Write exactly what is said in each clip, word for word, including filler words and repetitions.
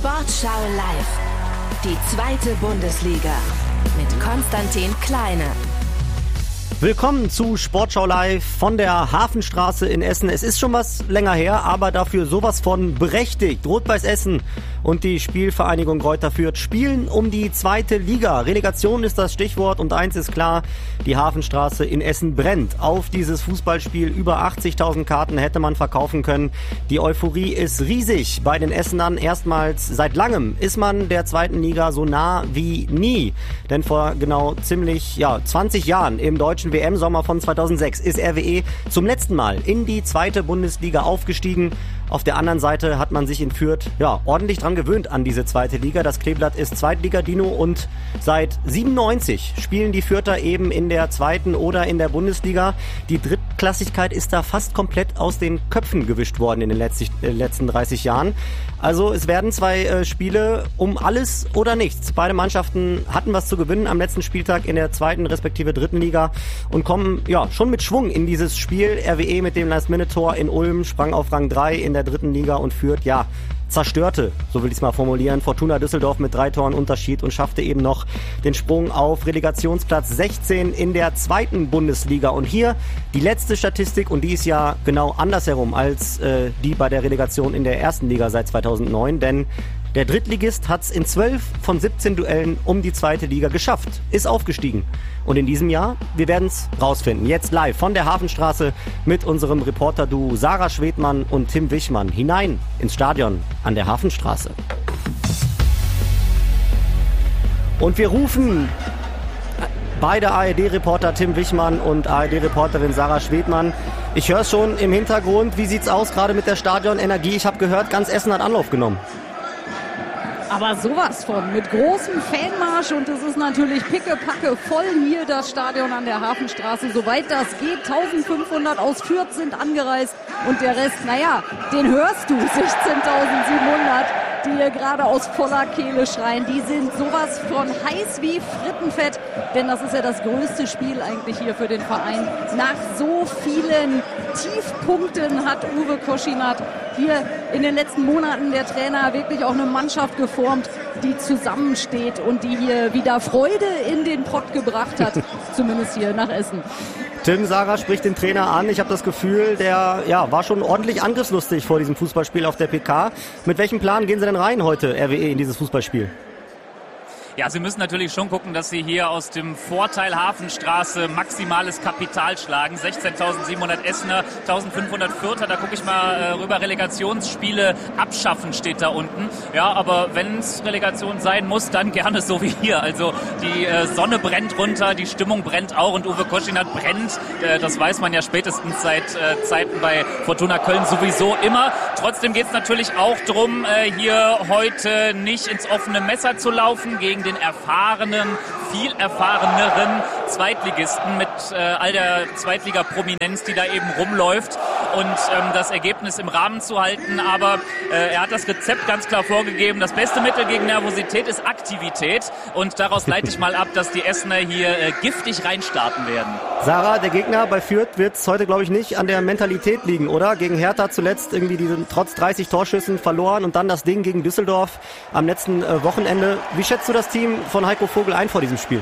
Sportschau live. Die zweite Bundesliga mit Konstantin Kleine. Willkommen zu Sportschau live von der Hafenstraße in Essen. Es ist schon was länger her, aber dafür sowas von berechtigt. Rot-Weiß Essen und die Spielvereinigung Greuther Fürth spielen um die zweite Liga. Relegation ist das Stichwort und eins ist klar, die Hafenstraße in Essen brennt auf dieses Fußballspiel. Über achtzigtausend Karten hätte man verkaufen können. Die Euphorie ist riesig bei den Essenern. Erstmals seit langem ist man der zweiten Liga so nah wie nie. Denn vor genau ziemlich ja zwanzig Jahren im deutschen W M-Sommer von zweitausendsechs ist R W E zum letzten Mal in die zweite Bundesliga aufgestiegen. Auf der anderen Seite hat man sich in Fürth ja ordentlich dran gewöhnt an diese zweite Liga. Das Kleeblatt ist Zweitliga-Dino und seit siebenundneunzig spielen die Fürther eben in der zweiten oder in der Bundesliga. Die Drittklassigkeit ist da fast komplett aus den Köpfen gewischt worden in den letzten, äh, letzten dreißig Jahren. Also es werden zwei äh, Spiele um alles oder nichts. Beide Mannschaften hatten was zu gewinnen am letzten Spieltag in der zweiten respektive dritten Liga und kommen ja schon mit Schwung in dieses Spiel. R W E mit dem Last-Minute-Tor in Ulm sprang auf Rang drei in der dritten Liga und Fürth, ja, zerstörte, so will ich es mal formulieren, Fortuna Düsseldorf mit drei Toren Unterschied und schaffte eben noch den Sprung auf Relegationsplatz sechzehn in der zweiten Bundesliga. Und hier die letzte Statistik, und die ist ja genau andersherum als äh, die bei der Relegation in der ersten Liga seit zweitausendneun, denn der Drittligist hat es in zwölf von siebzehn Duellen um die zweite Liga geschafft, ist aufgestiegen. Und in diesem Jahr, wir werden es rausfinden. Jetzt live von der Hafenstraße mit unserem Reporter-Duo Sarah Schwedmann und Tim Wichmann hinein ins Stadion an der Hafenstraße. Und wir rufen beide A R D-Reporter Tim Wichmann und A R D-Reporterin Sarah Schwedmann. Ich höre es schon im Hintergrund. Wie sieht's aus gerade mit der Stadionenergie? Ich habe gehört, ganz Essen hat Anlauf genommen. Aber sowas von, mit großem Fanmarsch, und es ist natürlich pickepacke voll hier das Stadion an der Hafenstraße, soweit das geht. eintausendfünfhundert aus Fürth sind angereist und der Rest, naja, den hörst du, sechzehntausendsiebenhundert, die hier gerade aus voller Kehle schreien. Die sind sowas von heiß wie Frittenfett, denn das ist ja das größte Spiel eigentlich hier für den Verein. Nach so vielen Tiefpunkten hat Uwe Koschinat hier in den letzten Monaten, der Trainer, wirklich auch eine Mannschaft geformt, die zusammensteht und die hier wieder Freude in den Pott gebracht hat, zumindest hier nach Essen. Tim, Sarah spricht den Trainer an. Ich habe das Gefühl, der ja, war schon ordentlich angriffslustig vor diesem Fußballspiel auf der P K. Mit welchem Plan gehen Sie denn rein heute, R W E, in dieses Fußballspiel? Ja, Sie müssen natürlich schon gucken, dass Sie hier aus dem Vorteil Hafenstraße maximales Kapital schlagen. sechzehntausendsiebenhundert Essener, eintausendfünfhundert Fürther, da gucke ich mal äh, rüber. Relegationsspiele abschaffen steht da unten. Ja, aber wenn es Relegation sein muss, dann gerne so wie hier. Also die äh, Sonne brennt runter, die Stimmung brennt auch und Uwe Koschinat brennt. Äh, das weiß man ja spätestens seit äh, Zeiten bei Fortuna Köln sowieso immer. Trotzdem geht es natürlich auch darum, äh, hier heute nicht ins offene Messer zu laufen gegen den erfahrenen, viel erfahreneren Zweitligisten mit äh, all der Zweitliga-Prominenz, die da eben rumläuft und ähm, das Ergebnis im Rahmen zu halten. Aber äh, er hat das Rezept ganz klar vorgegeben. Das beste Mittel gegen Nervosität ist Aktivität und daraus leite ich mal ab, dass die Essener hier äh, giftig reinstarten werden. Sarah, der Gegner bei Fürth wird es heute, glaube ich, nicht an der Mentalität liegen, oder? Gegen Hertha zuletzt irgendwie diesen trotz dreißig Torschüssen verloren und dann das Ding gegen Düsseldorf am letzten äh, Wochenende. Wie schätzt du das Team von Heiko Vogel ein vor diesem Spiel?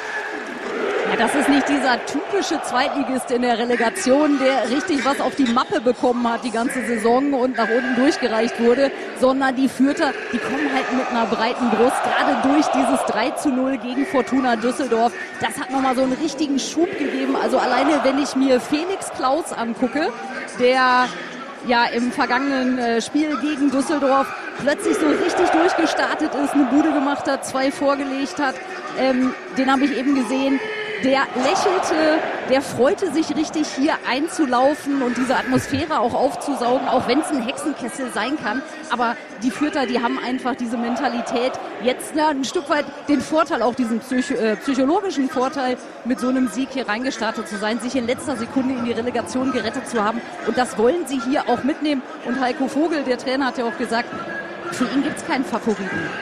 Ja, das ist nicht dieser typische Zweitligist in der Relegation, der richtig was auf die Mappe bekommen hat die ganze Saison und nach unten durchgereicht wurde, sondern die Fürther, die kommen halt mit einer breiten Brust, gerade durch dieses drei zu null gegen Fortuna Düsseldorf. Das hat nochmal so einen richtigen Schub gegeben. Also alleine, wenn ich mir Felix Klaus angucke, der ja im vergangenen äh, Spiel gegen Düsseldorf plötzlich so richtig durchgestartet ist, eine Bude gemacht hat, zwei vorgelegt hat, ähm, den habe ich eben gesehen. Der lächelte, der freute sich richtig hier einzulaufen und diese Atmosphäre auch aufzusaugen, auch wenn es ein Hexenkessel sein kann. Aber die Fürther, die haben einfach diese Mentalität, jetzt ja, ein Stück weit den Vorteil, auch diesen Psycho- äh, psychologischen Vorteil, mit so einem Sieg hier reingestartet zu sein, sich in letzter Sekunde in die Relegation gerettet zu haben. Und das wollen sie hier auch mitnehmen. Und Heiko Vogel, der Trainer, hat ja auch gesagt, für ihn gibt es keinen Favoriten.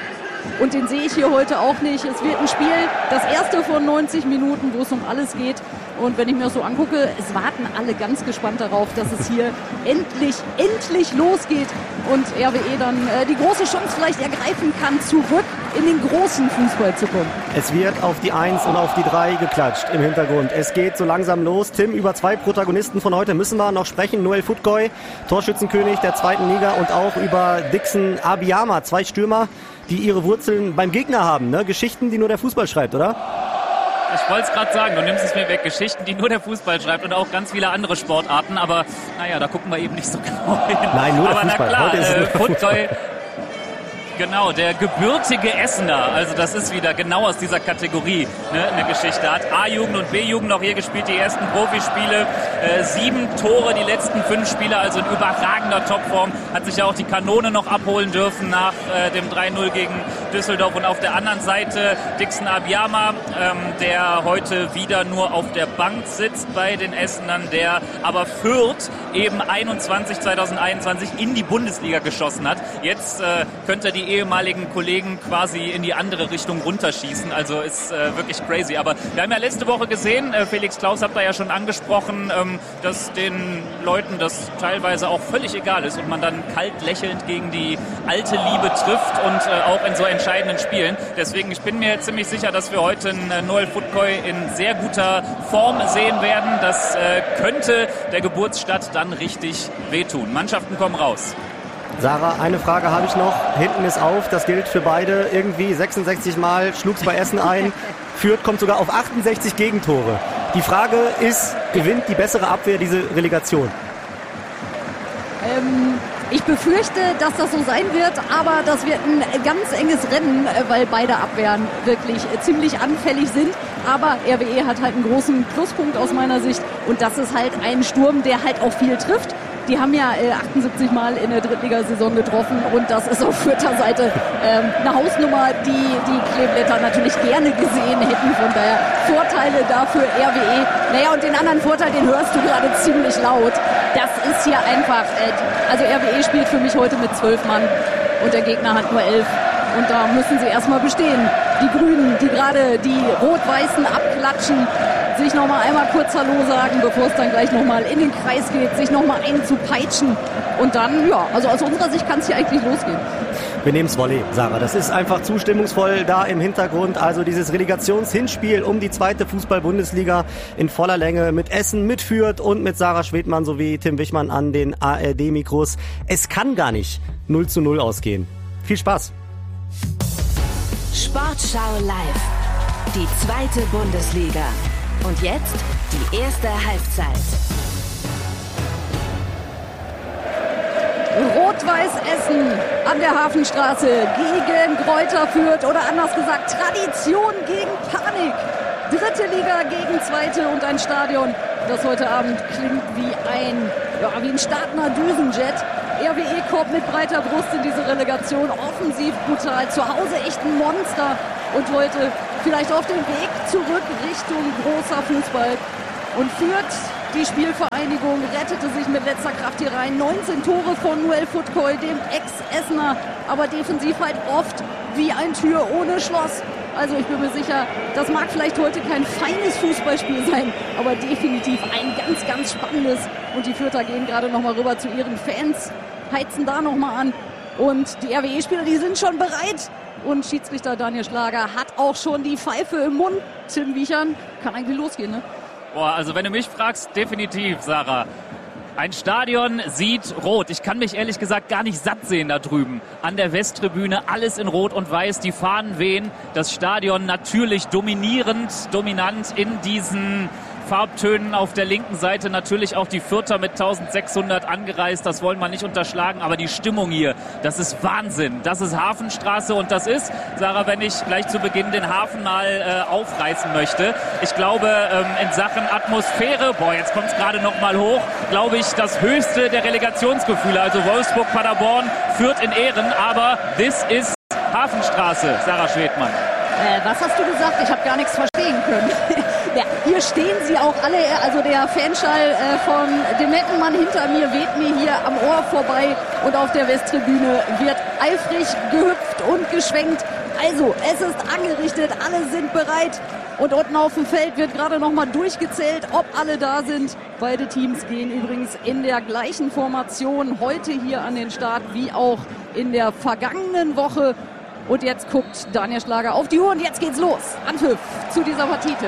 und den sehe ich hier heute auch nicht. Es wird ein Spiel, das erste von neunzig Minuten, wo es um alles geht. Und wenn ich mir das so angucke, es warten alle ganz gespannt darauf, dass es hier endlich, endlich losgeht und R W E dann äh, die große Chance vielleicht ergreifen kann, zurück in den großen Fußball zu kommen. Es wird auf die eins und auf die drei geklatscht im Hintergrund. Es geht so langsam los. Tim, über zwei Protagonisten von heute müssen wir noch sprechen. Noel Futgoy, Torschützenkönig der zweiten Liga, und auch über Dixon Abiyama, zwei Stürmer, die ihre Wurzeln beim Gegner haben. Ne? Geschichten, die nur der Fußball schreibt, oder? Ich wollte es gerade sagen, du nimmst es mir weg. Geschichten, die nur der Fußball schreibt und auch ganz viele andere Sportarten. Aber naja, da gucken wir eben nicht so genau hin. Nein, nur der aber Fußball. Na klar, heute ist äh, Futgoy, genau, der gebürtige Essener. Also das ist wieder genau aus dieser Kategorie, ne, eine Geschichte. Hat A-Jugend und B-Jugend noch hier gespielt, die ersten Profispiele. Äh, sieben Tore die letzten fünf Spiele, also in überragender Topform. Hat sich ja auch die Kanone noch abholen dürfen nach äh, dem drei null gegen Düsseldorf. Und auf der anderen Seite Dixon Abiyama, ähm, der heute wieder nur auf der Bank sitzt bei den Essenern, der aber Fürth eben einundzwanzig, zweitausendeinundzwanzig in die Bundesliga geschossen hat. Jetzt äh, könnte er die ehemaligen Kollegen quasi in die andere Richtung runterschießen. Also ist äh, wirklich crazy. Aber wir haben ja letzte Woche gesehen, äh, Felix Klaus hat da ja schon angesprochen, ähm, dass den Leuten das teilweise auch völlig egal ist und man dann kalt lächelnd gegen die alte Liebe trifft und äh, auch in so entscheidenden Spielen. Deswegen, ich bin mir ziemlich sicher, dass wir heute einen äh, Noel Futgoy in sehr guter Form sehen werden. Das äh, könnte der Geburtsstadt dann richtig wehtun. Mannschaften kommen raus. Sarah, eine Frage habe ich noch. Hinten ist auf, das gilt für beide. Irgendwie sechsundsechzig Mal schlug es bei Essen ein. Fürth kommt sogar auf achtundsechzig Gegentore. Die Frage ist, gewinnt die bessere Abwehr diese Relegation? Ähm, ich befürchte, dass das so sein wird, aber das wird ein ganz enges Rennen, weil beide Abwehren wirklich ziemlich anfällig sind. Aber R W E hat halt einen großen Pluspunkt aus meiner Sicht und das ist halt ein Sturm, der halt auch viel trifft. Die haben ja äh, achtundsiebzig Mal in der Drittligasaison getroffen und das ist auf Fürther Seite ähm, eine Hausnummer, die die Kleeblätter natürlich gerne gesehen hätten. Von daher Vorteile dafür R W E. Naja, und den anderen Vorteil, den hörst du gerade ziemlich laut. Das ist hier einfach, äh, also R W E spielt für mich heute mit zwölf Mann und der Gegner hat nur elf. Und da müssen sie erstmal bestehen. Die Grünen, die gerade die Rot-Weißen abklatschen, sich nochmal einmal kurz Hallo sagen, bevor es dann gleich nochmal in den Kreis geht, sich nochmal einzupeitschen. Und dann, ja, also aus unserer Sicht kann es hier eigentlich losgehen. Wir nehmen's Volley, Sarah. Das ist einfach zustimmungsvoll da im Hintergrund. Also dieses Relegationshinspiel um die zweite Fußball-Bundesliga in voller Länge mit Essen, mit Fürth und mit Sarah Schwedmann sowie Tim Wichmann an den A R D-Mikros. Es kann gar nicht null zu null ausgehen. Viel Spaß. Sportschau live. Die zweite Bundesliga. Und jetzt die erste Halbzeit. Rot-Weiß Essen an der Hafenstraße gegen Greuther Fürth oder anders gesagt Tradition gegen Panik. Dritte Liga gegen zweite und ein Stadion, das heute Abend klingt wie ein, ja, wie ein startender Düsenjet. R W E kommt mit breiter Brust in diese Relegation, offensiv brutal, zu Hause echt ein Monster und heute vielleicht auf dem Weg zurück Richtung großer Fußball. Und Fürth, die Spielvereinigung, rettete sich mit letzter Kraft hier rein. neunzehn Tore von Noel Futgoy, dem Ex-Essener, aber defensiv halt oft wie ein Tür ohne Schloss. Also ich bin mir sicher, das mag vielleicht heute kein feines Fußballspiel sein, aber definitiv ein ganz, ganz spannendes. Und die Fürther gehen gerade nochmal rüber zu ihren Fans, heizen da nochmal an. Und die R W E-Spieler, die sind schon bereit. Und Schiedsrichter Daniel Schlager hat auch schon die Pfeife im Mund. Tim Wiechern, kann eigentlich losgehen, ne? Boah, also wenn du mich fragst, definitiv, Sarah. Ein Stadion sieht rot. Ich kann mich ehrlich gesagt gar nicht satt sehen da drüben. An der Westtribüne alles in Rot und Weiß. Die Fahnen wehen. Das Stadion natürlich dominierend, dominant in diesen Farbtönen. Auf der linken Seite natürlich auch die Fürther mit eintausendsechshundert angereist. Das wollen wir nicht unterschlagen. Aber die Stimmung hier, das ist Wahnsinn. Das ist Hafenstraße und das ist, Sarah, wenn ich gleich zu Beginn den Hafen mal äh, aufreißen möchte. Ich glaube, ähm, in Sachen Atmosphäre, boah, jetzt kommt es gerade noch mal hoch, glaube ich, das höchste der Relegationsgefühle. Also Wolfsburg, Paderborn führt in Ehren. Aber this is Hafenstraße, Sarah Schwedmann. Äh, was hast du gesagt? Ich habe gar nichts verstehen können. Ja, hier stehen sie auch alle, also der Fanschall äh, von dem netten Mann hinter mir weht mir hier am Ohr vorbei und auf der Westtribüne wird eifrig gehüpft und geschwenkt. Also, es ist angerichtet, alle sind bereit. Und unten auf dem Feld wird gerade nochmal durchgezählt, ob alle da sind. Beide Teams gehen übrigens in der gleichen Formation heute hier an den Start wie auch in der vergangenen Woche. Und jetzt guckt Daniel Schlager auf die Uhr und jetzt geht's los. Anpfiff zu dieser Partie, Tim.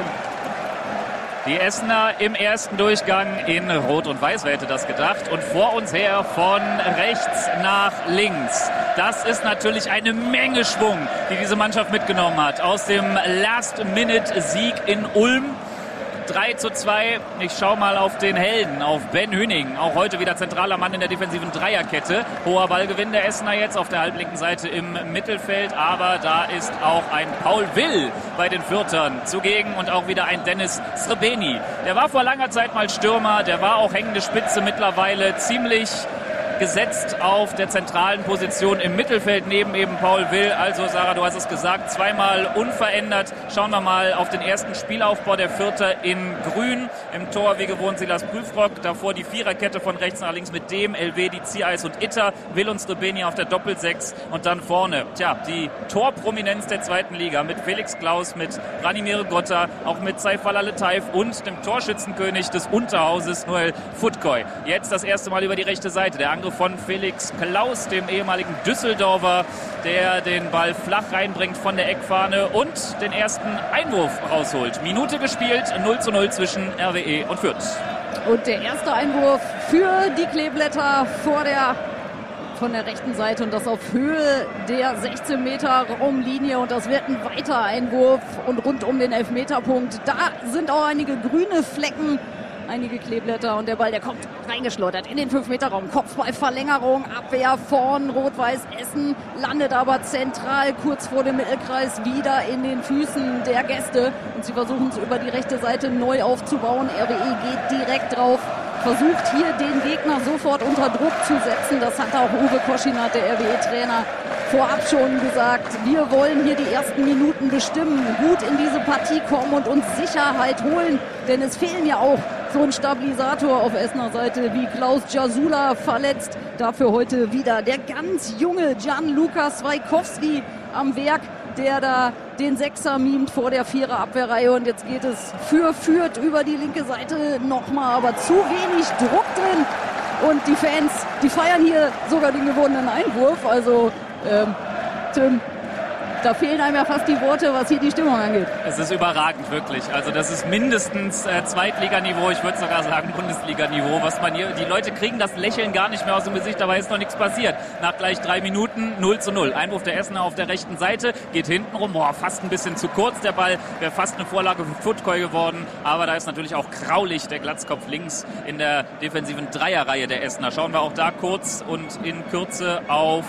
Die Essener im ersten Durchgang in Rot und Weiß, wer hätte das gedacht? Und vor uns her von rechts nach links. Das ist natürlich eine Menge Schwung, die diese Mannschaft mitgenommen hat. Aus dem Last-Minute-Sieg in Ulm. drei zu zwei. Ich schaue mal auf den Helden, auf Ben Hüning. Auch heute wieder zentraler Mann in der defensiven Dreierkette. Hoher Ballgewinn der Essener jetzt auf der halblinken Seite im Mittelfeld. Aber da ist auch ein Paul Will bei den Fürtern zugegen und auch wieder ein Dennis Srebeni. Der war vor langer Zeit mal Stürmer. Der war auch hängende Spitze, mittlerweile ziemlich gesetzt auf der zentralen Position im Mittelfeld neben eben Paul Will. Also Sarah, du hast es gesagt, zweimal unverändert. Schauen wir mal auf den ersten Spielaufbau der Fürther in Grün. Im Tor wie gewohnt Silas Prüfrock. Davor die Viererkette von rechts nach links mit dem L W, die Ziereis und Itter. Will und Srebeni auf der Doppelsechs. Und dann vorne, tja, die Torprominenz der zweiten Liga mit Felix Klaus, mit Branimir Gotta, auch mit Saif Al-Taif und dem Torschützenkönig des Unterhauses Noel Futkoy. Jetzt das erste Mal über die rechte Seite. Der Angriff von Felix Klaus, dem ehemaligen Düsseldorfer, der den Ball flach reinbringt von der Eckfahne und den ersten Einwurf rausholt. Minute gespielt, null zu null zwischen R W E und Fürth. Und der erste Einwurf für die Kleeblätter vor der, von der rechten Seite und das auf Höhe der sechzehn Meter Raumlinie und das wird ein weiter Einwurf und rund um den Elfmeterpunkt. Da sind auch einige grüne Flecken. Einige Kleeblätter und der Ball, der kommt reingeschleudert in den fünf Meter Raum. Kopfballverlängerung, Abwehr von Rot-Weiß Essen, landet aber zentral kurz vor dem Mittelkreis wieder in den Füßen der Gäste. Und sie versuchen es über die rechte Seite neu aufzubauen. R W E geht direkt drauf, versucht hier den Gegner sofort unter Druck zu setzen. Das hat auch Uwe Koschinat, der R W E-Trainer, vorab schon gesagt. Wir wollen hier die ersten Minuten bestimmen, gut in diese Partie kommen und uns Sicherheit holen. Denn es fehlen ja auch so ein Stabilisator auf Essener Seite wie Klaus Jasula verletzt. Dafür heute wieder der ganz junge Gianluca Swajkowski am Werk, der da den Sechser mimt vor der Vierer-Abwehrreihe. Und jetzt geht es für Fürth über die linke Seite nochmal, aber zu wenig Druck drin. Und die Fans, die feiern hier sogar den gewonnenen Einwurf. Also, ähm, Tim, da fehlen einem ja fast die Worte, was hier die Stimmung angeht. Es ist überragend, wirklich. Also das ist mindestens äh, Zweitliganiveau, ich würde sogar sagen Bundesliganiveau, was man hier, die Leute kriegen das Lächeln gar nicht mehr aus dem Gesicht, dabei ist noch nichts passiert. Nach gleich drei Minuten null zu null. Einwurf der Essener auf der rechten Seite, geht hinten rum, boah, fast ein bisschen zu kurz der Ball, wäre fast eine Vorlage für Futkoy geworden, aber da ist natürlich auch graulich der Glatzkopf links in der defensiven Dreierreihe der Essener. Schauen wir auch da kurz und in Kürze auf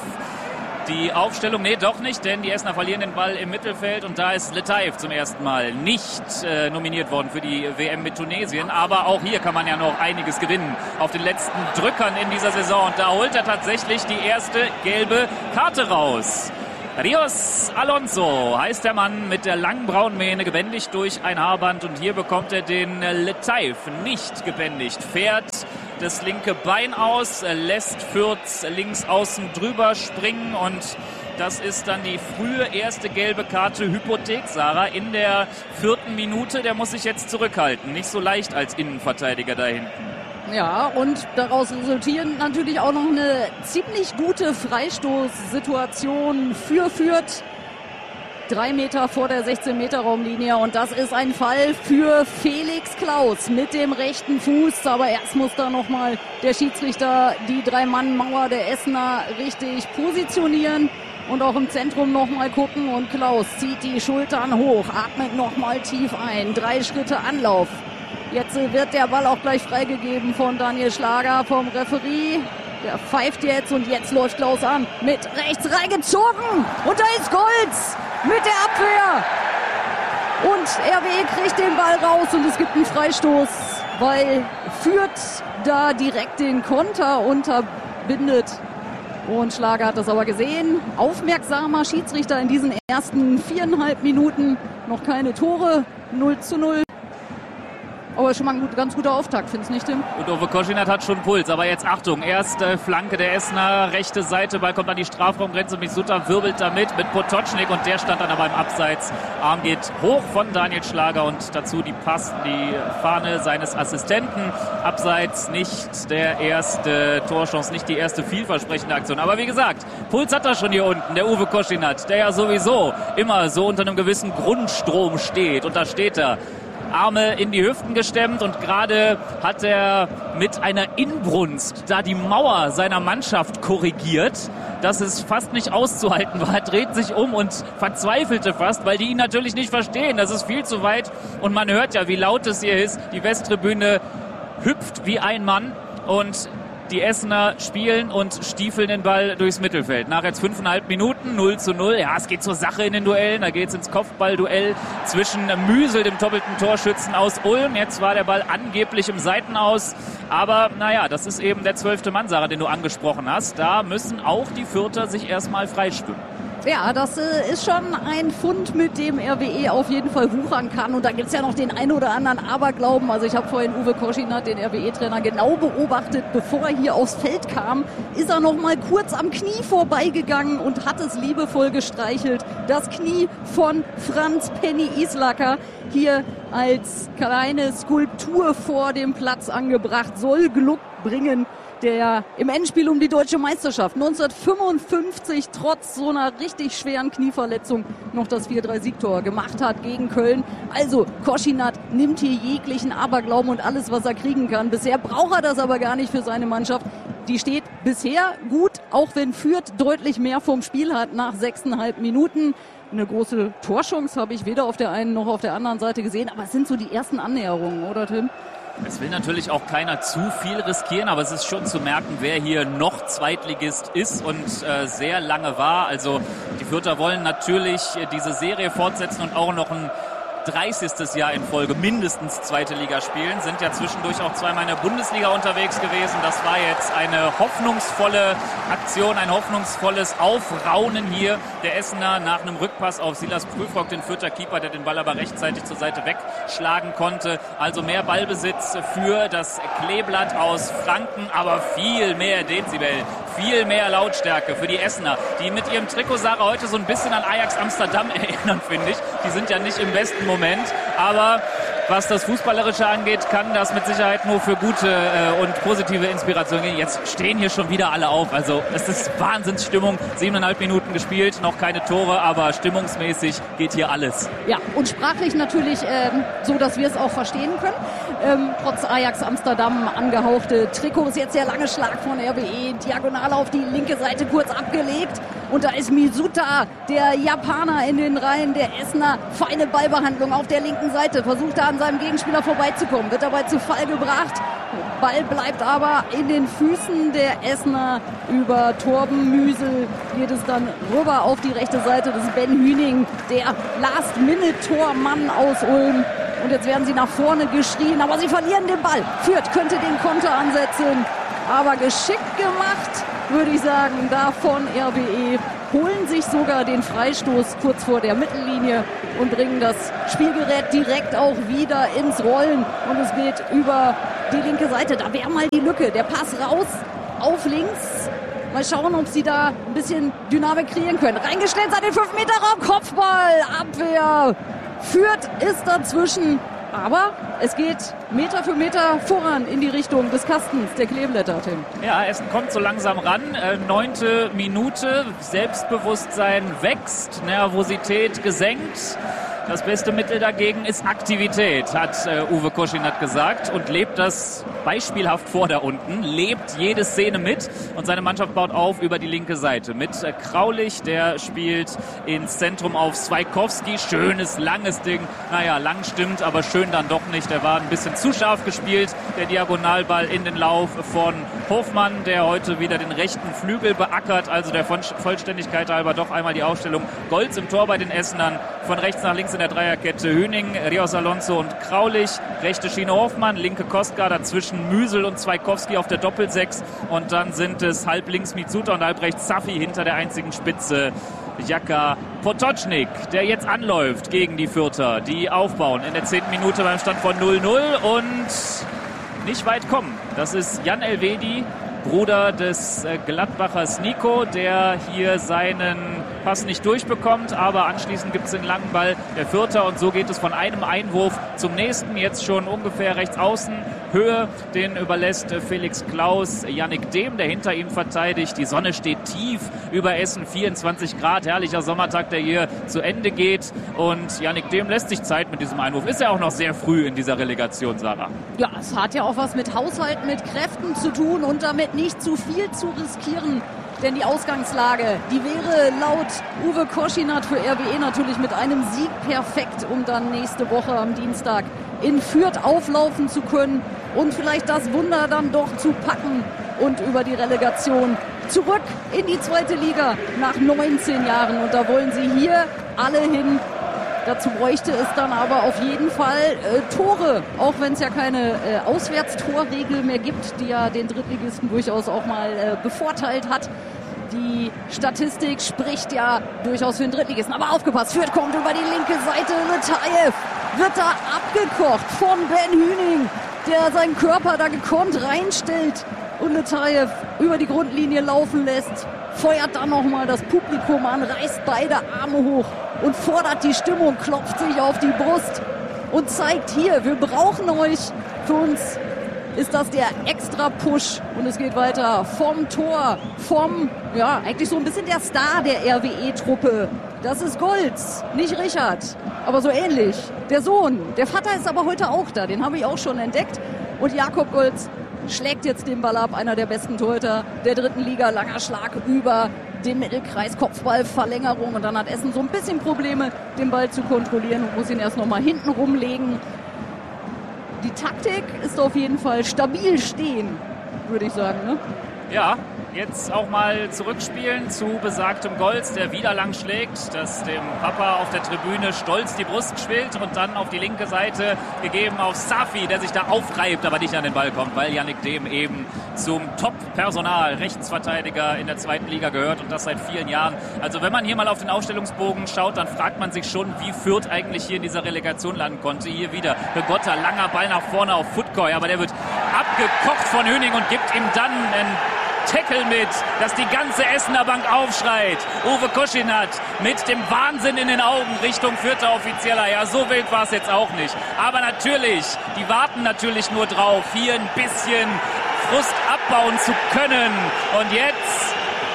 die Aufstellung. Nee, doch nicht, denn die Essener verlieren den Ball im Mittelfeld und da ist Letaif zum ersten Mal nicht äh, nominiert worden für die W M mit Tunesien. Aber auch hier kann man ja noch einiges gewinnen auf den letzten Drückern in dieser Saison. Und da holt er tatsächlich die erste gelbe Karte raus. Rios Alonso heißt der Mann mit der langen braunen Mähne, gebändigt durch ein Haarband. Und hier bekommt er den Letaif nicht gebändigt. Fährt das linke Bein aus, lässt Fürth links außen drüber springen und das ist dann die frühe erste gelbe Karte Hypothek, Sarah, in der vierten Minute. Der muss sich jetzt zurückhalten, nicht so leicht als Innenverteidiger da hinten. Ja, und daraus resultieren natürlich auch noch eine ziemlich gute Freistoßsituation für Fürth. Drei Meter vor der sechzehn Meter Raumlinie und das ist ein Fall für Felix Klaus mit dem rechten Fuß. Aber erst muss da nochmal der Schiedsrichter die Drei-Mann-Mauer der Essener richtig positionieren und auch im Zentrum nochmal gucken. Und Klaus zieht die Schultern hoch, atmet nochmal tief ein. Drei Schritte Anlauf. Jetzt wird der Ball auch gleich freigegeben von Daniel Schlager vom Referee. Der pfeift jetzt und jetzt läuft Klaus an. Mit rechts reingezogen. Und da ist Goltz mit der Abwehr. Und R W E kriegt den Ball raus und es gibt einen Freistoß, weil Fürth da direkt den Konter unterbindet. Und Schlager hat das aber gesehen. Aufmerksamer Schiedsrichter in diesen ersten viereinhalb Minuten. Noch keine Tore. null zu null. Aber schon mal ein gut, ganz guter Auftakt, findest du nicht, Tim? Und Uwe Koschinat hat schon Puls. Aber jetzt Achtung, erste Flanke der Essener, rechte Seite, Ball kommt an die Strafraumgrenze. Misutta wirbelt damit mit Potocznik und der stand dann aber im Abseits. Arm geht hoch von Daniel Schlager und dazu die Pass, die Fahne seines Assistenten. Abseits nicht der erste Torchance, nicht die erste vielversprechende Aktion. Aber wie gesagt, Puls hat er schon hier unten, der Uwe Koschinat, der ja sowieso immer so unter einem gewissen Grundstrom steht. Und da steht er. Arme in die Hüften gestemmt und gerade hat er mit einer Inbrunst da die Mauer seiner Mannschaft korrigiert, dass es fast nicht auszuhalten war. Er dreht sich um und verzweifelte fast, weil die ihn natürlich nicht verstehen. Das ist viel zu weit und man hört ja, wie laut es hier ist. Die Westtribüne hüpft wie ein Mann und die Essener spielen und stiefeln den Ball durchs Mittelfeld. Nach jetzt fünfeinhalb Minuten, null zu null. Ja, es geht zur Sache in den Duellen. Da geht es ins Kopfballduell zwischen Müsel, dem doppelten Torschützen aus Ulm. Jetzt war der Ball angeblich im Seitenaus. Aber naja, das ist eben der zwölfte Mann, Sarah, den du angesprochen hast. Da müssen auch die Fürther sich erstmal freischwimmen. Ja, das äh, ist schon ein Fund, mit dem R W E auf jeden Fall wuchern kann. Und da gibt's ja noch den einen oder anderen Aberglauben. Also ich habe vorhin Uwe Koschinat, den R W E-Trainer, genau beobachtet. Bevor er hier aufs Feld kam, ist er noch mal kurz am Knie vorbeigegangen und hat es liebevoll gestreichelt. Das Knie von Franz Penny Islacker, hier als kleine Skulptur vor dem Platz angebracht, soll Glück bringen, der im Endspiel um die deutsche Meisterschaft neunzehnhundertfünfundfünfzig trotz so einer richtig schweren Knieverletzung noch das vier drei Siegtor gemacht hat gegen Köln. Also Koschinat nimmt hier jeglichen Aberglauben und alles, was er kriegen kann. Bisher braucht er das aber gar nicht für seine Mannschaft. Die steht bisher gut, auch wenn Fürth deutlich mehr vom Spiel hat nach sechseinhalb Minuten. Eine große Torchance habe ich weder auf der einen noch auf der anderen Seite gesehen. Aber es sind so die ersten Annäherungen, oder Tim? Es will natürlich auch keiner zu viel riskieren, aber es ist schon zu merken, wer hier noch Zweitligist ist und äh, sehr lange war. Also die Fürther wollen natürlich diese Serie fortsetzen und auch noch ein dreißigstes Jahr in Folge mindestens zweite Liga spielen, sind ja zwischendurch auch zweimal in der Bundesliga unterwegs gewesen. Das war jetzt eine hoffnungsvolle Aktion, ein hoffnungsvolles Aufraunen hier der Essener nach einem Rückpass auf Silas Prüfrock, den Fürther Keeper, der den Ball aber rechtzeitig zur Seite wegschlagen konnte. Also mehr Ballbesitz für das Kleeblatt aus Franken, aber viel mehr Dezibel, viel mehr Lautstärke für die Essener, die mit ihrem Trikot, Sarah, heute so ein bisschen an Ajax Amsterdam erinnern, finde ich. Die sind ja nicht im besten Moment, aber was das Fußballerische angeht, kann das mit Sicherheit nur für gute äh, und positive Inspiration gehen. Jetzt stehen hier schon wieder alle auf. Also es ist Wahnsinnsstimmung. Siebeneinhalb Minuten gespielt, noch keine Tore, aber stimmungsmäßig geht hier alles. Ja, und sprachlich natürlich ähm, so, dass wir es auch verstehen können. Ähm, trotz Ajax Amsterdam angehauchte Trikots. Jetzt der lange Schlag von R W E. Diagonal auf die linke Seite kurz abgelegt. Und da ist Misutta, der Japaner in den Reihen der Essener. Feine Ballbehandlung auf der linken Seite. Versucht da an seinem Gegenspieler vorbeizukommen. Wird dabei zu Fall gebracht. Ball bleibt aber in den Füßen der Essener. Über Torben Müsel geht es dann rüber auf die rechte Seite. Das ist Ben Hüning, der Last-Minute-Tormann aus Ulm. Und jetzt werden sie nach vorne geschrien, aber sie verlieren den Ball. Fürth könnte den Konter ansetzen, aber geschickt gemacht, würde ich sagen, da von R W E. Holen sich sogar den Freistoß kurz vor der Mittellinie und bringen das Spielgerät direkt auch wieder ins Rollen. Und es geht über die linke Seite. Da wäre mal die Lücke. Der Pass raus auf links. Mal schauen, ob sie da ein bisschen Dynamik kreieren können. Reingestellt seit den fünf Meter Raum. Kopfball, Abwehr. Fürth ist dazwischen. Aber es geht Meter für Meter voran in die Richtung des Kastens der Kleeblätter, Tim. Ja, Essen kommt so langsam ran. Äh, neunte Minute, Selbstbewusstsein wächst, Nervosität gesenkt. Das beste Mittel dagegen ist Aktivität, hat äh, Uwe Koschinat gesagt und lebt das beispielhaft vor da unten, lebt jede Szene mit und seine Mannschaft baut auf über die linke Seite mit äh, Kraulich, der spielt ins Zentrum auf Swaikowski, schönes, langes Ding, naja, lang stimmt, aber schön dann doch nicht, der war ein bisschen zu scharf gespielt, der Diagonalball in den Lauf von Hofmann, der heute wieder den rechten Flügel beackert, also der Vollständigkeit halber doch einmal die Aufstellung Golz im Tor bei den Essenern, von rechts nach links in der Dreierkette Hüning, Rios Alonso und Kraulich, rechte Schiene Hoffmann, linke Kostka, dazwischen Müsel und Swaikowski auf der Doppelsechs und dann sind es halb links Misutta und halb rechts Safi hinter der einzigen Spitze Jaka Potocznik, der jetzt anläuft gegen die Fürther, die aufbauen in der zehnten Minute beim Stand von null null und nicht weit kommen. Das ist Jan Elvedi, Bruder des Gladbachers Nico, der hier seinen Pass nicht durchbekommt, aber anschließend gibt es den langen Ball der Fürther und so geht es von einem Einwurf zum nächsten, jetzt schon ungefähr rechts außen Höhe, den überlässt Felix Klaus Yannick Dehm, der hinter ihm verteidigt. Die Sonne steht tief über Essen, vierundzwanzig Grad, herrlicher Sommertag, der hier zu Ende geht und Yannick Dehm lässt sich Zeit mit diesem Einwurf. Ist ja auch noch sehr früh in dieser Relegation, Sarah. Ja, es hat ja auch was mit Haushalten, mit Kräften zu tun und damit nicht zu viel zu riskieren. Denn die Ausgangslage, die wäre laut Uwe Koschinat für R W E natürlich mit einem Sieg perfekt, um dann nächste Woche am Dienstag in Fürth auflaufen zu können und vielleicht das Wunder dann doch zu packen und über die Relegation zurück in die zweite Liga nach neunzehn Jahren. Und da wollen sie hier alle hin. Dazu bräuchte es dann aber auf jeden Fall äh, Tore, auch wenn es ja keine äh, Auswärtstorregel mehr gibt, die ja den Drittligisten durchaus auch mal äh, bevorteilt hat. Die Statistik spricht ja durchaus für den Drittligisten. Aber aufgepasst, Fürth kommt über die linke Seite. Letaev wird da abgekocht von Ben Hüning, der seinen Körper da gekonnt reinstellt und Letaev über die Grundlinie laufen lässt. Feuert dann nochmal das Publikum an, reißt beide Arme hoch und fordert die Stimmung, klopft sich auf die Brust und zeigt hier, wir brauchen euch. Für uns ist das der Extra-Push und es geht weiter vom Tor, vom, ja, eigentlich so ein bisschen der Star der R W E-Truppe. Das ist Goltz, nicht Richard, aber so ähnlich. Der Sohn, der Vater ist aber heute auch da, den habe ich auch schon entdeckt. Und Jakob Goltz schlägt jetzt den Ball ab, einer der besten Torhüter der dritten Liga. Langer Schlag über den Mittelkreis, Kopfballverlängerung und dann hat Essen so ein bisschen Probleme, den Ball zu kontrollieren und muss ihn erst nochmal hinten rumlegen. Die Taktik ist auf jeden Fall stabil stehen, würde ich sagen, ne? Ja, jetzt auch mal zurückspielen zu besagtem Goltz, der wieder lang schlägt, das dem Papa auf der Tribüne stolz die Brust schwillt und dann auf die linke Seite gegeben auf Safi, der sich da aufreibt, aber nicht an den Ball kommt, weil Yannick Dehm eben zum Top-Personal Rechtsverteidiger in der zweiten Liga gehört und das seit vielen Jahren. Also wenn man hier mal auf den Aufstellungsbogen schaut, dann fragt man sich schon, wie Fürth eigentlich hier in dieser Relegation landen konnte. Hier wieder Begotta, langer Ball nach vorne auf Futkoy, aber der wird abgekocht von Hüning und gibt ihm dann einen Tackle mit, dass die ganze Essener Bank aufschreit. Uwe Koschinat mit dem Wahnsinn in den Augen Richtung Fürther Offizieller. Ja, so wild war es jetzt auch nicht. Aber natürlich, die warten natürlich nur drauf, hier ein bisschen Frust abbauen zu können. Und jetzt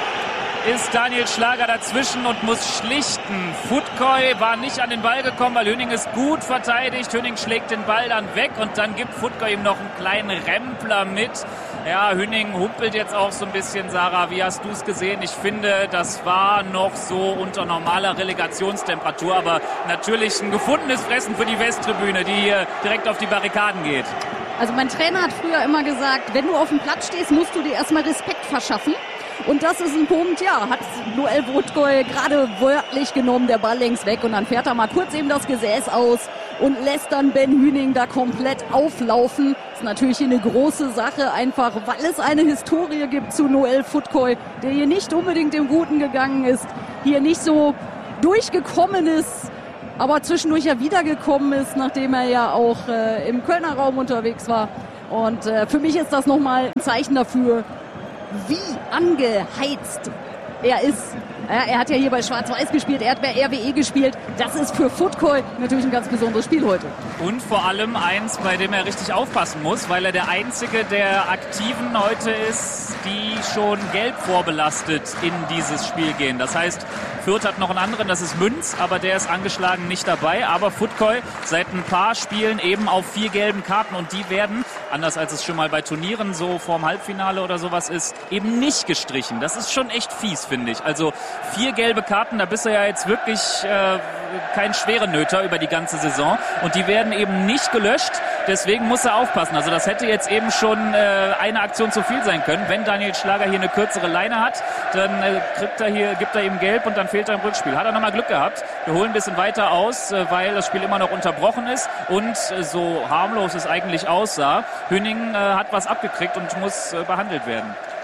ist Daniel Schlager dazwischen und muss schlichten. Futkoy war nicht an den Ball gekommen, weil Hüning ist gut verteidigt. Hüning schlägt den Ball dann weg und dann gibt Futkoy ihm noch einen kleinen Rempler mit. Ja, Hüning humpelt jetzt auch so ein bisschen. Sarah, wie hast du es gesehen? Ich finde, das war noch so unter normaler Relegationstemperatur, aber natürlich ein gefundenes Fressen für die Westtribüne, die hier direkt auf die Barrikaden geht. Also mein Trainer hat früher immer gesagt, wenn du auf dem Platz stehst, musst du dir erstmal Respekt verschaffen. Und das ist ein Punkt, ja, hat Noel Futkoy gerade wörtlich genommen, der Ball längs weg und dann fährt er mal kurz eben das Gesäß aus und lässt dann Ben Hüning da komplett auflaufen. Das ist natürlich eine große Sache, einfach weil es eine Historie gibt zu Noel Futkoy, der hier nicht unbedingt im Guten gegangen ist, hier nicht so durchgekommen ist, aber zwischendurch ja wiedergekommen ist, nachdem er ja auch äh, im Kölner Raum unterwegs war. Und äh, für mich ist das nochmal ein Zeichen dafür, wie angeheizt er ist. Ja, er hat ja hier bei Schwarz-Weiß gespielt, er hat bei R W E gespielt. Das ist für Futkoy natürlich ein ganz besonderes Spiel heute. Und vor allem eins, bei dem er richtig aufpassen muss, weil er der Einzige der Aktiven heute ist, die schon gelb vorbelastet in dieses Spiel gehen. Das heißt, Fürth hat noch einen anderen, das ist Münz, aber der ist angeschlagen nicht dabei. Aber Futkoy seit ein paar Spielen eben auf vier gelben Karten und die werden, anders als es schon mal bei Turnieren so vorm Halbfinale oder sowas ist, eben nicht gestrichen. Das ist schon echt fies, finde ich. Also vier gelbe Karten, da bist du ja jetzt wirklich äh, kein Schwerenöter über die ganze Saison und die werden eben nicht gelöscht, deswegen muss er aufpassen. Also das hätte jetzt eben schon äh, eine Aktion zu viel sein können. Wenn Daniel Schlager hier eine kürzere Leine hat, dann äh, kriegt er hier, gibt er ihm gelb und dann fehlt er im Rückspiel. Hat er nochmal Glück gehabt. Wir holen ein bisschen weiter aus, äh, weil das Spiel immer noch unterbrochen ist und äh, so harmlos es eigentlich aussah. Hüning äh, hat was abgekriegt und muss äh, behandelt werden.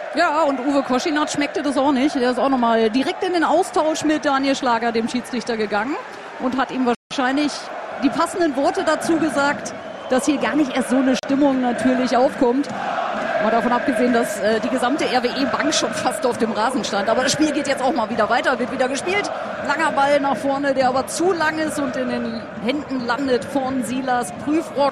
Ja, und Uwe Koschinat schmeckte das auch nicht. Er ist auch nochmal direkt in den Austausch mit Daniel Schlager, dem Schiedsrichter, gegangen und hat ihm wahrscheinlich die passenden Worte dazu gesagt, dass hier gar nicht erst so eine Stimmung natürlich aufkommt. Mal davon abgesehen, dass äh, die gesamte R W E-Bank schon fast auf dem Rasen stand. Aber das Spiel geht jetzt auch mal wieder weiter, wird wieder gespielt. Langer Ball nach vorne, der aber zu lang ist und in den Händen landet von Silas Prüfrock,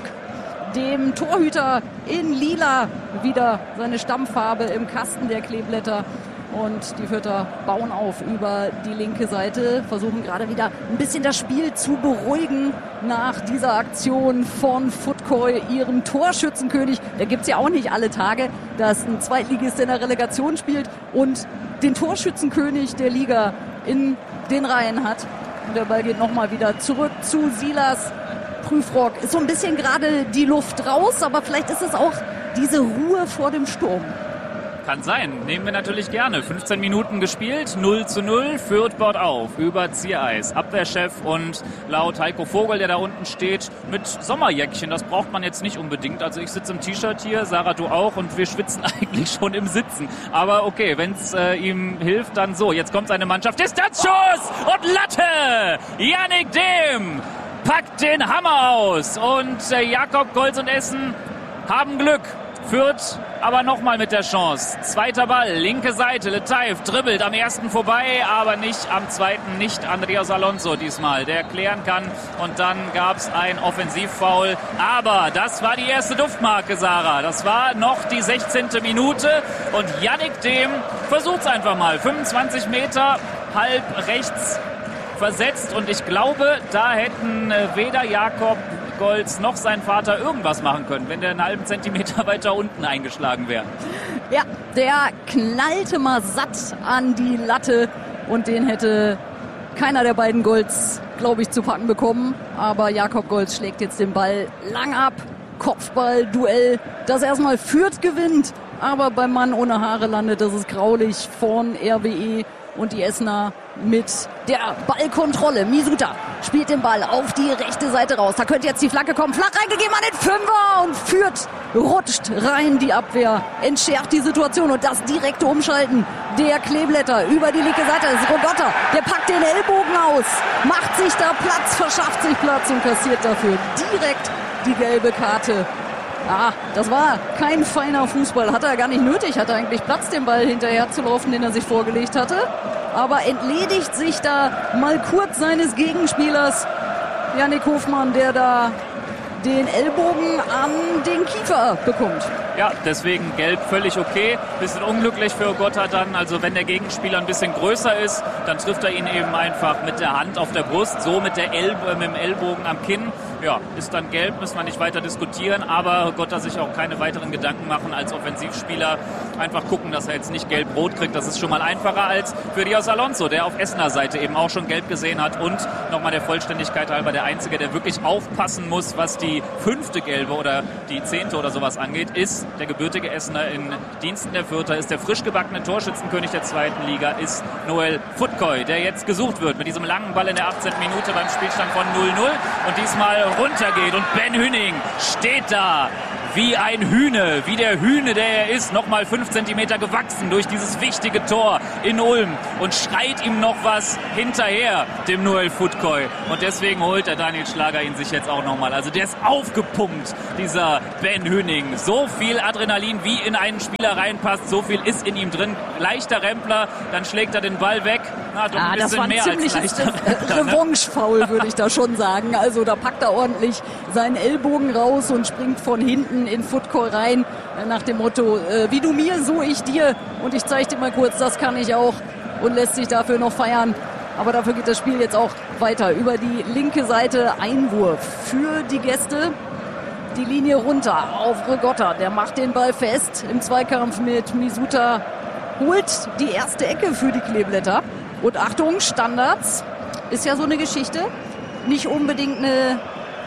dem Torhüter in Lila, wieder seine Stammfarbe im Kasten der Kleeblätter. Und die Fürther bauen auf über die linke Seite, versuchen gerade wieder ein bisschen das Spiel zu beruhigen nach dieser Aktion von Futkoy, ihrem Torschützenkönig. Da gibt es ja auch nicht alle Tage, dass ein Zweitligist in der Relegation spielt und den Torschützenkönig der Liga in den Reihen hat. Und der Ball geht nochmal wieder zurück zu Silas Prüfrock. Ist so ein bisschen gerade die Luft raus, aber vielleicht ist es auch diese Ruhe vor dem Sturm. Kann sein, nehmen wir natürlich gerne. fünfzehn Minuten gespielt, null zu null, Fürth baut auf über Ziereis. Abwehrchef und laut Heiko Vogel, der da unten steht, mit Sommerjäckchen. Das braucht man jetzt nicht unbedingt. Also ich sitze im T-Shirt hier, Sarah, du auch, und wir schwitzen eigentlich schon im Sitzen. Aber okay, wenn es äh, ihm hilft, dann so. Jetzt kommt seine Mannschaft. Distanzschuss und Latte! Yannick Dehm packt den Hammer aus. Und äh, Jakob Golz und Essen haben Glück. Fürth aber nochmal mit der Chance. Zweiter Ball, linke Seite, Letaif dribbelt am ersten vorbei, aber nicht am zweiten, nicht Andreas Alonso diesmal, der klären kann. Und dann gab es ein Offensivfoul. Aber das war die erste Duftmarke, Sarah. Das war noch die sechzehnte Minute. Und Yannick Dehm versucht es einfach mal. fünfundzwanzig Meter, halb rechts versetzt. Und ich glaube, da hätten weder Jakob Golz noch sein Vater irgendwas machen können, wenn der einen halben Zentimeter weiter unten eingeschlagen wäre. Ja, der knallte mal satt an die Latte und den hätte keiner der beiden Golz, glaube ich, zu packen bekommen. Aber Jakob Golz schlägt jetzt den Ball lang ab. Kopfball-Duell, das erstmal Fürth gewinnt, aber beim Mann ohne Haare landet. Das ist graulich von R W E. Und die Essener mit der Ballkontrolle. Misuta spielt den Ball auf die rechte Seite raus. Da könnte jetzt die Flanke kommen. Flach reingegeben an den Fünfer und Fürth rutscht rein. Die Abwehr entschärft die Situation und das direkte Umschalten der Kleeblätter über die linke Seite. Das ist Rogotta. Der packt den Ellbogen aus, macht sich da Platz, verschafft sich Platz und kassiert dafür direkt die gelbe Karte. Ah, das war kein feiner Fußball. Hat er gar nicht nötig. Hat er eigentlich Platz, den Ball hinterher zu laufen, den er sich vorgelegt hatte. Aber entledigt sich da mal kurz seines Gegenspielers Yannick Hofmann, der da den Ellbogen an den Kiefer bekommt. Ja, deswegen gelb völlig okay. Bisschen unglücklich für Ogotta dann. Also wenn der Gegenspieler ein bisschen größer ist, dann trifft er ihn eben einfach mit der Hand auf der Brust, so mit, der Elb- mit dem Ellbogen am Kinn. Ja, ist dann gelb, müssen wir nicht weiter diskutieren, aber Ogotta sich auch keine weiteren Gedanken machen als Offensivspieler. Einfach gucken, dass er jetzt nicht gelb-rot kriegt. Das ist schon mal einfacher als für Dios Alonso, der auf Essener Seite eben auch schon gelb gesehen hat. Und nochmal der Vollständigkeit halber der Einzige, der wirklich aufpassen muss, was die fünfte gelbe oder die zehnte oder sowas angeht, ist der gebürtige Essener in Diensten der Fürther, ist der frisch gebackene Torschützenkönig der zweiten Liga, ist Noel Futkoy, der jetzt gesucht wird mit diesem langen Ball in der achtzehnten Minute beim Spielstand von null null und diesmal runtergeht. Und Ben Hüning steht da wie ein Hühne, wie der Hühne, der er ist, nochmal fünf Zentimeter gewachsen durch dieses wichtige Tor in Ulm und schreit ihm noch was hinterher, dem Noel Futkoy. Und deswegen holt der Daniel Schlager ihn sich jetzt auch nochmal. Also der ist aufgepumpt, dieser Ben Hüning. So viel Adrenalin, wie in einen Spieler reinpasst, so viel ist in ihm drin. Leichter Rempler, dann schlägt er den Ball weg. Na, doch ein ah, bisschen das war ein mehr als leichter Rempler. Revanche-Foul, würde ich da schon sagen. Also da packt er ordentlich seinen Ellbogen raus und springt von hinten in Futkoy rein, nach dem Motto, äh, wie du mir, so ich dir. Und ich zeige dir mal kurz, das kann ich auch, und lässt sich dafür noch feiern. Aber dafür geht das Spiel jetzt auch weiter. Über die linke Seite Einwurf für die Gäste. Die Linie runter auf Rogotta. Der macht den Ball fest im Zweikampf mit Misuta. Holt die erste Ecke für die Kleeblätter. Und Achtung, Standards. Ist ja so eine Geschichte. Nicht unbedingt eine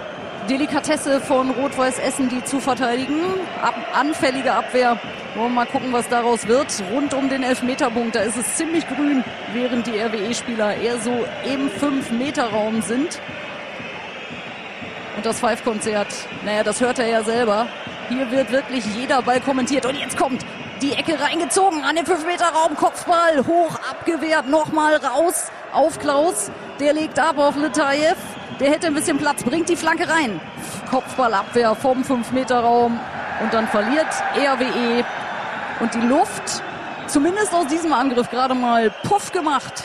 Delikatesse von Rot-Weiß Essen, die zu verteidigen. Ab, anfällige Abwehr. Wollen wir mal gucken, was daraus wird. Rund um den Elfmeterpunkt, da ist es ziemlich grün, während die R W E-Spieler eher so im fünf Meter Raum sind. Und das Five-Konzert, naja, das hört er ja selber. Hier wird wirklich jeder Ball kommentiert. Und jetzt kommt die Ecke reingezogen, an den fünf Meter Raum, Kopfball, hoch abgewehrt, nochmal raus auf Klaus. Der legt ab auf Letayev. Der hätte ein bisschen Platz, bringt die Flanke rein. Kopfballabwehr vom fünf Meter Raum und dann verliert R W E. Und die Luft, zumindest aus diesem Angriff, gerade mal puff gemacht.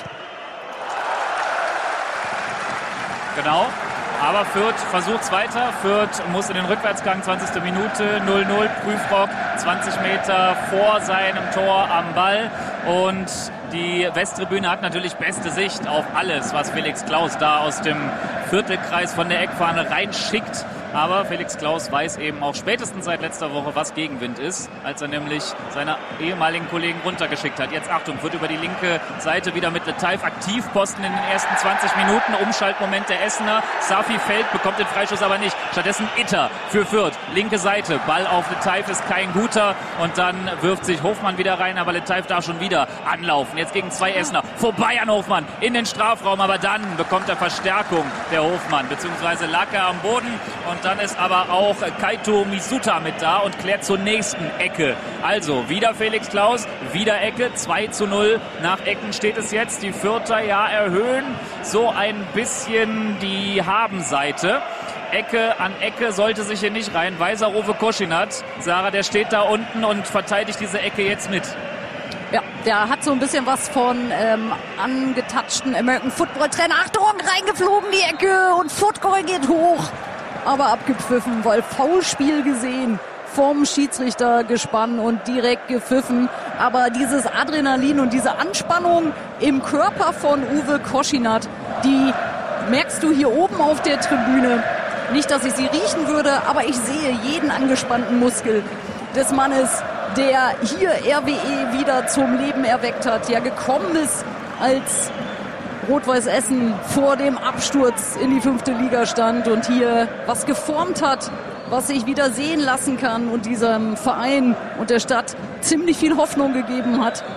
Genau. Aber Fürth versucht's weiter. Fürth muss in den Rückwärtsgang, zwanzigste Minute, null null. Prüfrock, zwanzig Meter vor seinem Tor am Ball. Und die Westtribüne hat natürlich beste Sicht auf alles, was Felix Klaus da aus dem Viertelkreis von der Eckfahne reinschickt. Aber Felix Klaus weiß eben auch spätestens seit letzter Woche, was Gegenwind ist, als er nämlich seine ehemaligen Kollegen runtergeschickt hat. Jetzt Achtung, wird über die linke Seite wieder mit Letayev Aktivposten in den ersten zwanzig Minuten. Umschaltmoment der Essener. Safi fällt, bekommt den Freischuss aber nicht. Stattdessen Itter für Fürth. Linke Seite, Ball auf Letayev ist kein guter. Und dann wirft sich Hofmann wieder rein, aber Letayev darf schon wieder anlaufen. Jetzt gegen zwei Essener. Vorbei an Hofmann in den Strafraum, aber dann bekommt er Verstärkung, der Hofmann, beziehungsweise lag er am Boden. Und dann ist aber auch Kaito Misuta mit da und klärt zur nächsten Ecke. Also wieder Felix Klaus, wieder Ecke, zwei zu null. Nach Ecken steht es jetzt. Die Fürther ja erhöhen so ein bisschen die Habenseite. Ecke an Ecke sollte sich hier nicht rein. Weiser Rove Koschinat. Sarah, der steht da unten und verteidigt diese Ecke jetzt mit. Ja, der hat so ein bisschen was von ähm, angetatschten American Football Trainer. Achtung, reingeflogen die Ecke und Football geht hoch. Aber abgepfiffen, weil Foulspiel gesehen vom Schiedsrichtergespann und direkt gepfiffen. Aber dieses Adrenalin und diese Anspannung im Körper von Uwe Koschinat, die merkst du hier oben auf der Tribüne. Nicht, dass ich sie riechen würde, aber ich sehe jeden angespannten Muskel des Mannes, der hier R W E wieder zum Leben erweckt hat, ja gekommen ist, als Rot-Weiß Essen vor dem Absturz in die fünfte Liga stand und hier was geformt hat, was sich wieder sehen lassen kann und diesem Verein und der Stadt ziemlich viel Hoffnung gegeben hat.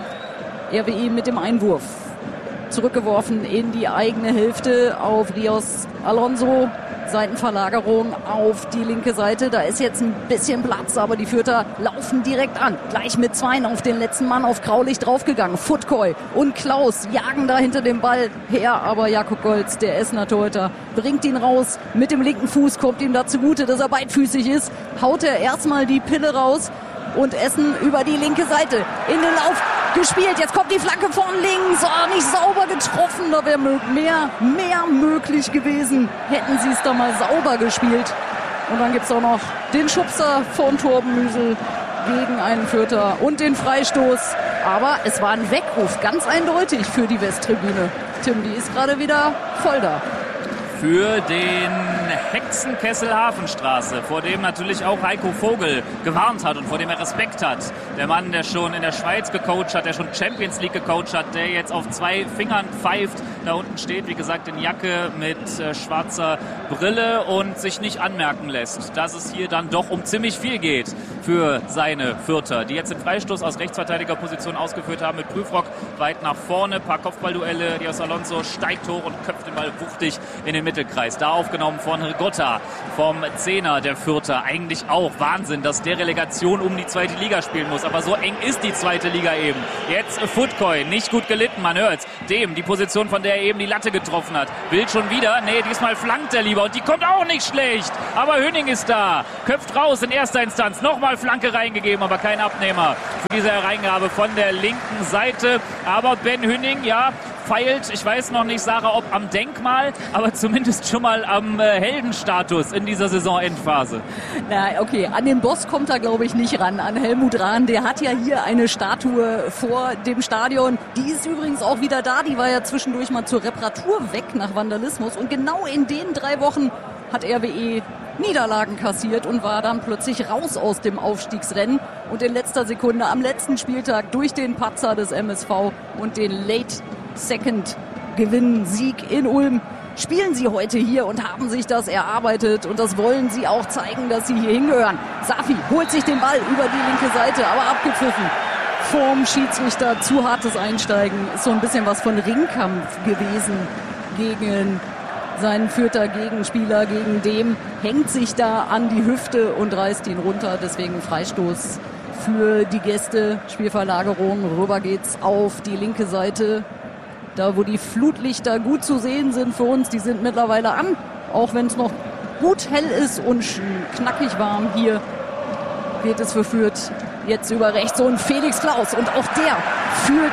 R W E mit dem Einwurf. Zurückgeworfen in die eigene Hälfte auf Rios Alonso. Seitenverlagerung auf die linke Seite. Da ist jetzt ein bisschen Platz, aber die Fürther laufen direkt an. Gleich mit Zweien auf den letzten Mann auf Graulich draufgegangen. Futkoy und Klaus jagen da hinter dem Ball her, aber Jakob Golz, der Essener Torhüter, bringt ihn raus. Mit dem linken Fuß kommt ihm da zugute, dass er beidfüßig ist. Haut er erstmal die Pille raus und Essen über die linke Seite in den Lauf gespielt. Jetzt kommt die Flanke von links. Oh, nicht sauber getroffen. Da wäre mehr, mehr möglich gewesen. Hätten sie es da mal sauber gespielt. Und dann gibt es auch noch den Schubser von Torben Müsel gegen einen Fürther und den Freistoß. Aber es war ein Weckruf, ganz eindeutig für die Westtribüne. Tim, die ist gerade wieder voll da. Für den Hexenkessel Hafenstraße, vor dem natürlich auch Heiko Vogel gewarnt hat und vor dem er Respekt hat. Der Mann, der schon in der Schweiz gecoacht hat, der schon Champions League gecoacht hat, der jetzt auf zwei Fingern pfeift, da unten steht, wie gesagt, in Jacke mit äh, schwarzer Brille und sich nicht anmerken lässt, dass es hier dann doch um ziemlich viel geht für seine Fürther, die jetzt den Freistoß aus Rechtsverteidigerposition ausgeführt haben mit Prüfrock weit nach vorne, paar Kopfballduelle, Rios Alonso steigt hoch und köpft den Ball wuchtig in den Mittelkreis. Da aufgenommen von Rigotta, vom Zehner der Fürther. Eigentlich auch Wahnsinn, dass der Relegation um die zweite Liga spielen muss. Aber so eng ist die zweite Liga eben. Jetzt Futkoy, nicht gut gelitten, man hört's. Dem, die Position, von der er eben die Latte getroffen hat. Will schon wieder, nee, diesmal flankt er lieber. Und die kommt auch nicht schlecht. Aber Hüning ist da. Köpft raus in erster Instanz. Nochmal Flanke reingegeben, aber kein Abnehmer für diese Hereingabe von der linken Seite. Aber Ben Hüning, ja, feilt, ich weiß noch nicht, Sarah, ob am Denkmal, aber zumindest schon mal am äh, Heldenstatus in dieser Saisonendphase. Na, okay, an den Boss kommt er, glaube ich, nicht ran, an Helmut Rahn. Der hat ja hier eine Statue vor dem Stadion. Die ist übrigens auch wieder da. Die war ja zwischendurch mal zur Reparatur weg nach Vandalismus. Und genau in den drei Wochen hat R W E Niederlagen kassiert und war dann plötzlich raus aus dem Aufstiegsrennen. Und in letzter Sekunde am letzten Spieltag durch den Patzer des M S V und den Late Second Gewinn, Sieg in Ulm, spielen sie heute hier und haben sich das erarbeitet und das wollen sie auch zeigen, dass sie hier hingehören. Safi holt sich den Ball über die linke Seite, aber abgepfiffen vom Schiedsrichter. Zu hartes Einsteigen, ist so ein bisschen was von Ringkampf gewesen gegen seinen Fürther Gegenspieler, gegen dem hängt sich da an die Hüfte und reißt ihn runter, deswegen Freistoß für die Gäste. Spielverlagerung, rüber geht's auf die linke Seite. Da, wo die Flutlichter gut zu sehen sind für uns, die sind mittlerweile an. Auch wenn es noch gut hell ist und knackig warm hier, geht es für Fürth jetzt über rechts. Und Felix Klaus, und auch der führt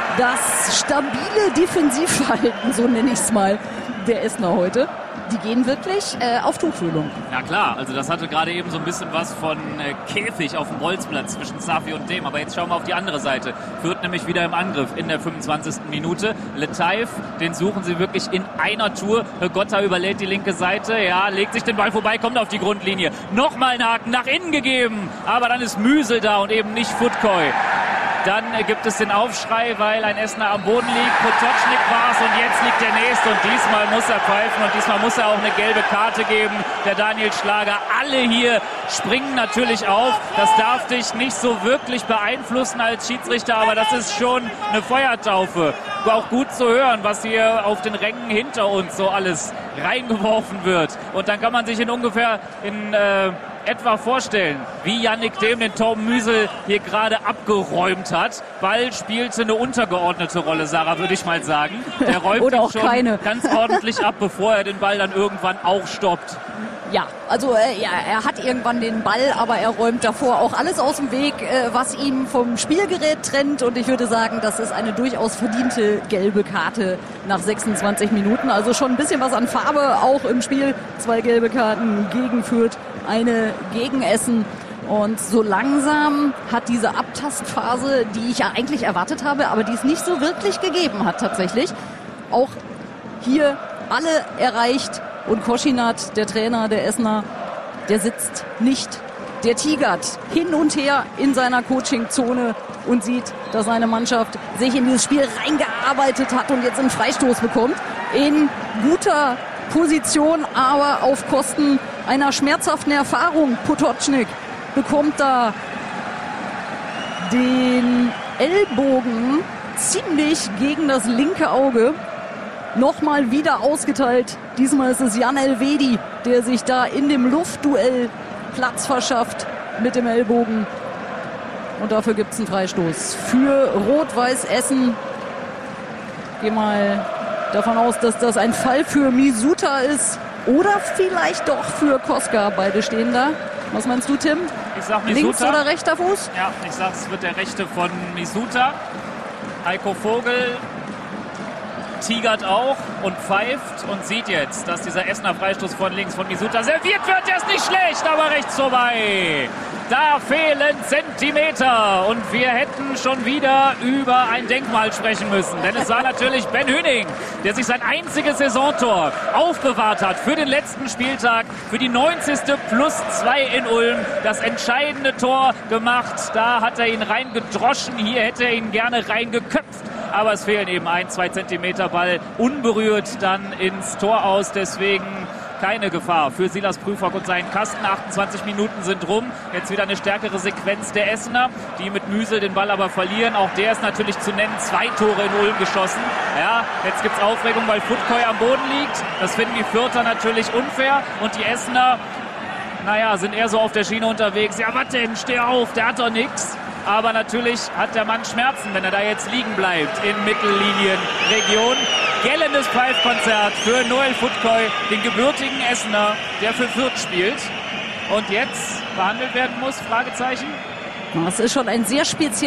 das stabile Defensivverhalten, so nenne ich es mal, der Essener heute. Die gehen wirklich äh, auf Tuchfühlung. Ja klar, also das hatte gerade eben so ein bisschen was von äh, Käfig auf dem Bolzplatz zwischen Safi und dem. Aber jetzt schauen wir auf die andere Seite. Fürth nämlich wieder im Angriff in der fünfundzwanzigsten Minute. Letaif, den suchen sie wirklich in einer Tour. Gotta überlädt die linke Seite. Ja, legt sich den Ball vorbei, kommt auf die Grundlinie. Nochmal einen Haken nach innen gegeben. Aber dann ist Müsel da und eben nicht Futkoy. Dann gibt es den Aufschrei, weil ein Essener am Boden liegt. Potocznik war es und jetzt liegt der Nächste. Und diesmal muss er pfeifen und diesmal muss er auch eine gelbe Karte geben. Der Daniel Schlager. Alle hier springen natürlich auf. Das darf dich nicht so wirklich beeinflussen als Schiedsrichter, aber das ist schon eine Feuertaufe. Auch gut zu hören, was hier auf den Rängen hinter uns so alles reingeworfen wird. Und dann kann man sich in ungefähr in äh, etwa vorstellen, wie Yannick Dehm den Torben Müsel hier gerade abgeräumt hat. Ball spielte eine untergeordnete Rolle, Sarah, würde ich mal sagen. Der räumt Oder ihn auch schon keine. ganz ordentlich ab, bevor er den Ball dann irgendwann auch stoppt. Ja, also äh, ja, er hat irgendwann den Ball, aber er räumt davor auch alles aus dem Weg, äh, was ihm vom Spielgerät trennt. Und ich würde sagen, das ist eine durchaus verdiente gelbe Karte nach sechsundzwanzig Minuten. Also schon ein bisschen was an Farbe auch im Spiel. Zwei gelbe Karten gegen Fürth, eine gegen Essen. Und so langsam hat diese Abtastphase, die ich ja eigentlich erwartet habe, aber die es nicht so wirklich gegeben hat tatsächlich, auch hier alle erreicht. Und Koschinat, der Trainer der Essener, der sitzt nicht. Der tigert hin und her in seiner Coachingzone und sieht, dass seine Mannschaft sich in dieses Spiel reingearbeitet hat und jetzt einen Freistoß bekommt. In guter Position, aber auf Kosten einer schmerzhaften Erfahrung. Potocznik bekommt da den Ellbogen ziemlich gegen das linke Auge. Nochmal wieder ausgeteilt. Diesmal ist es Jan Elvedi, der sich da in dem Luftduell Platz verschafft mit dem Ellbogen. Und dafür gibt es einen Freistoß für Rot-Weiß Essen. Gehe mal davon aus, dass das ein Fall für Misuta ist. Oder vielleicht doch für Koska. Beide stehen da. Was meinst du, Tim? Ich sag Misuta. Links oder rechter Fuß? Ja, ich sag, es wird der rechte von Misuta. Heiko Vogel tigert auch und pfeift und sieht jetzt, dass dieser Essener Freistoß von links von Misuta serviert wird. Der ist nicht schlecht, aber rechts vorbei. Da fehlen Zentimeter und wir hätten schon wieder über ein Denkmal sprechen müssen. Denn es war natürlich Ben Hüning, der sich sein einziges Saisontor aufbewahrt hat für den letzten Spieltag, für die neunzigste plus zwei in Ulm. Das entscheidende Tor gemacht. Da hat er ihn reingedroschen. Hier hätte er ihn gerne reingeköpft. Aber es fehlen eben ein, zwei Zentimeter Ball unberührt dann ins Tor aus. Deswegen keine Gefahr für Silas Prüfrock und seinen Kasten. achtundzwanzig Minuten sind rum. Jetzt wieder eine stärkere Sequenz der Essener, die mit Müsel den Ball aber verlieren. Auch der ist natürlich zu nennen. Zwei Tore in Ulm geschossen. Ja, jetzt gibt's Aufregung, weil Futkoy am Boden liegt. Das finden die Fürther natürlich unfair. Und die Essener, naja, sind eher so auf der Schiene unterwegs. Ja, was denn? Steh auf, der hat doch nichts. Aber natürlich hat der Mann Schmerzen, wenn er da jetzt liegen bleibt in Mittellinienregion. Gellendes Pfeifkonzert für Noel Futkoy, den gebürtigen Essener, der für Fürth spielt. Und jetzt behandelt werden muss, Fragezeichen. Das ist schon ein sehr spezielles